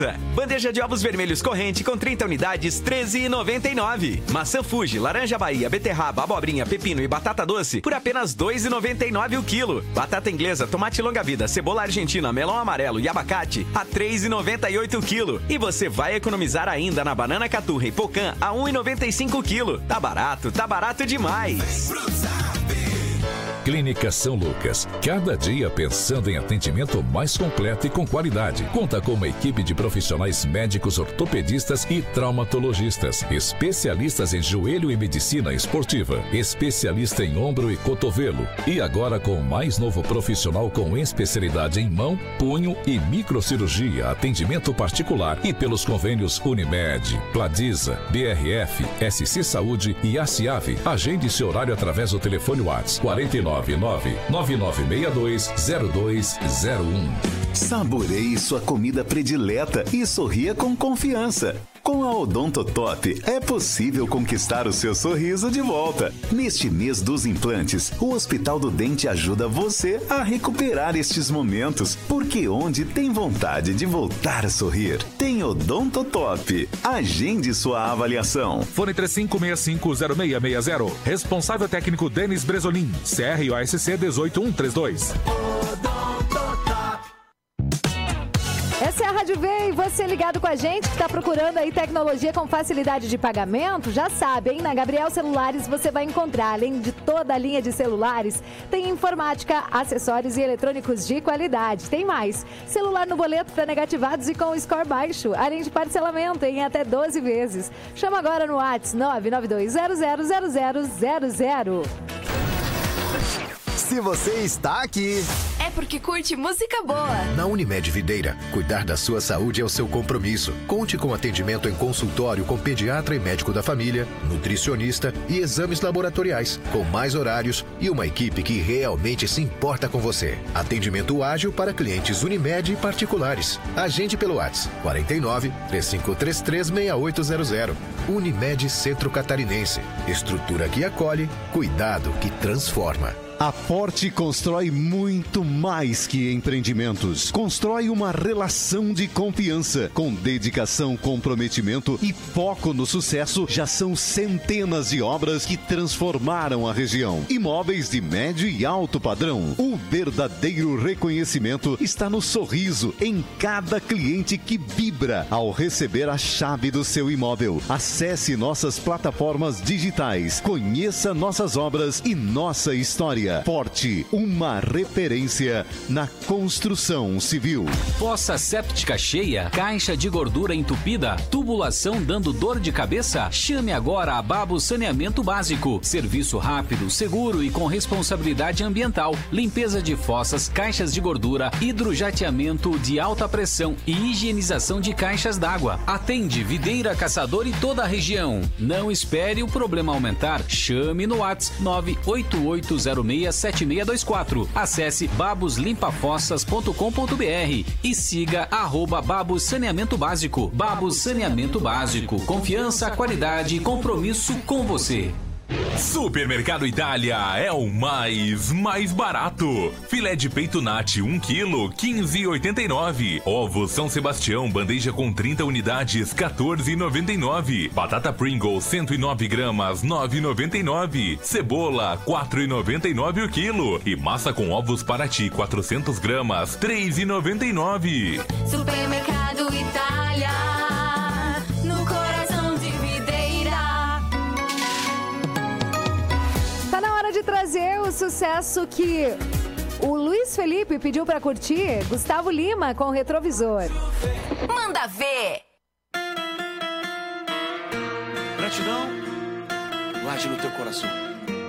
Bandeja de ovos vermelhos corrente com 30 unidades, R$ 13,99. Maçã Fuji, laranja Bahia, beterraba, abobrinha, pepino e batata doce por apenas R$ 2,99 o quilo. Batata inglesa, tomate longa-vida, cebola argentina, melão amarelo e abacate a R$ 3,98 o quilo. E você vai economizar ainda na banana caturra e pocã a R$ 1,95 o quilo. Tá barato demais. Clínica São Lucas, cada dia pensando em atendimento mais completo e com qualidade. Conta com uma equipe de profissionais médicos ortopedistas e traumatologistas, especialistas em joelho e medicina esportiva, especialista em ombro e cotovelo. E agora com o mais novo profissional com especialidade em mão, punho e microcirurgia, atendimento particular e pelos convênios Unimed, Pladiza, BRF, SC Saúde e ACIAV. Agende seu horário através do telefone WhatsApp 499-9962-0201. Saboreie sua comida predileta e sorria com confiança. Com a Odontotop é possível conquistar o seu sorriso de volta. Neste mês dos implantes, o Hospital do Dente ajuda você a recuperar estes momentos, porque onde tem vontade de voltar a sorrir, tem Odontotop. Agende sua avaliação. Fone 35650660. Responsável técnico Denis Bresolim. CROSC 18132. Essa é a Rádio V e você ligado com a gente que está procurando aí tecnologia com facilidade de pagamento, já sabe, hein? Na Gabriel Celulares você vai encontrar, além de toda a linha de celulares, tem informática, acessórios e eletrônicos de qualidade. Tem mais, celular no boleto para negativados e com score baixo, além de parcelamento em até 12 vezes. Chama agora no WhatsApp 992000000. Se você está aqui, é porque curte música boa. Na Unimed Videira, cuidar da sua saúde é o seu compromisso. Conte com atendimento em consultório com pediatra e médico da família, nutricionista e exames laboratoriais, com mais horários e uma equipe que realmente se importa com você. Atendimento ágil para clientes Unimed e particulares. Agende pelo WhatsApp 49-3533-6800. Unimed Centro Catarinense. Estrutura que acolhe, cuidado que transforma. A Forte constrói muito mais que empreendimentos. Constrói uma relação de confiança. Com dedicação, comprometimento e foco no sucesso, já são centenas de obras que transformaram a região. Imóveis de médio e alto padrão. O verdadeiro reconhecimento está no sorriso em cada cliente que vibra ao receber a chave do seu imóvel. Acesse nossas plataformas digitais. Conheça nossas obras e nossa história. Forte, uma referência na construção civil. Fossa séptica cheia, caixa de gordura entupida, tubulação dando dor de cabeça? Chame agora a Babos Saneamento Básico. Serviço rápido, seguro e com responsabilidade ambiental. Limpeza de fossas, caixas de gordura, hidrojateamento de alta pressão e higienização de caixas d'água. Atende Videira, Caçador e toda a região. Não espere o problema aumentar. Chame no WhatsApp 98806 7624. Acesse baboslimpafossas.com.br e siga @Babos Saneamento Básico. Babos Saneamento Básico. Confiança, qualidade e compromisso com você. Supermercado Itália é o mais barato. Filé de peito nati 1 kg, 15,89. Ovo São Sebastião, bandeja com 30 unidades, 14,99. Batata Pringles, 109 gramas, 9,99. Cebola, 4,99 o quilo. E massa com ovos Paraty, 400 gramas, 3,99. Supermercado Itália, no coração de Videira. De trazer o sucesso que o Luiz Felipe pediu para curtir, Gustavo Lima com Retrovisor. Manda ver! Gratidão, guarde no teu coração.